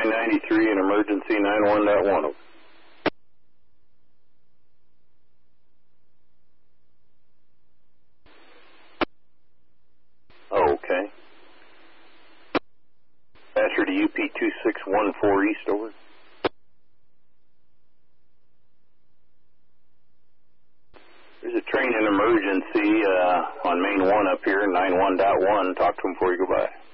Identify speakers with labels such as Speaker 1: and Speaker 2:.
Speaker 1: 993 and emergency 91.1. Okay. Dispatcher to UP 2614 East, over. There's a train in emergency on main 1 up here, 91.1. Talk to him before you go by.